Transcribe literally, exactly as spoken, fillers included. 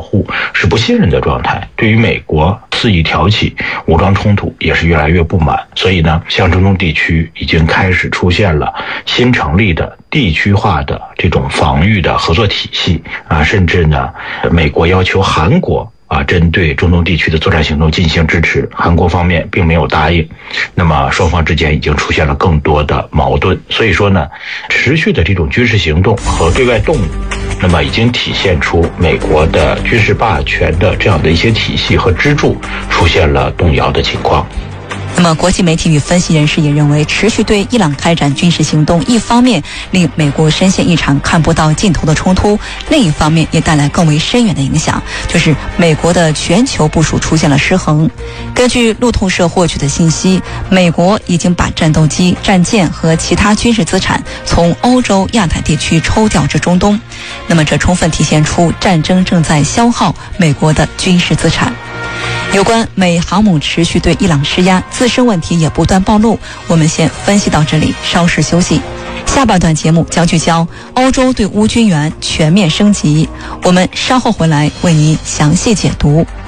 护，是不信任的状态，对于美国肆意挑起武装冲突也是越来越不满。所以呢，像中东地区已经开始出现了新成立的地区化的这种防御的合作体系啊，甚至呢，美国要求韩国啊，针对中东地区的作战行动进行支持，韩国方面并没有答应，那么双方之间已经出现了更多的矛盾。所以说呢，持续的这种军事行动和对外动武，那么已经体现出美国的军事霸权的这样的一些体系和支柱出现了动摇的情况。 那么国际媒体与分析人士也认为，持续对伊朗开展军事行动，一方面令美国深陷一场看不到尽头的冲突，另一方面也带来更为深远的影响，就是美国的全球部署出现了失衡。根据路透社获取的信息，美国已经把战斗机、战舰和其他军事资产从欧洲、亚太地区抽调至中东，那么这充分体现出战争正在消耗美国的军事资产。有关美航母持续对伊朗施压，自身问题也不断暴露。我们先分析到这里，稍事休息。下半段节目将聚焦欧洲对乌军援全面升级，我们稍后回来为您详细解读。